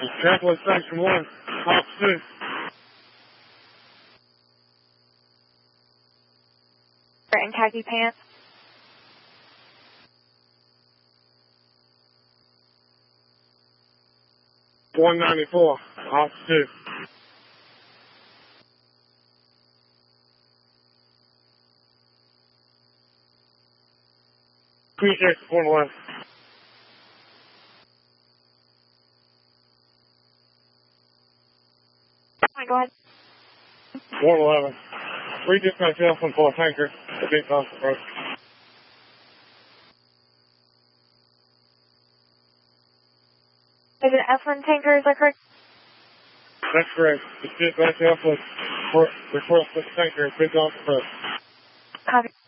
Airport Station 1, Hop 2. In khaki pants. $194, Hop 2. Appreciate the 111. Go ahead. 111. Redispatch Alpha for a tanker. Big Thompson Road. Is it an effluent tanker, is that correct? That's correct. Dispatch Alpha for request for tanker. Big Thompson Road. Copy.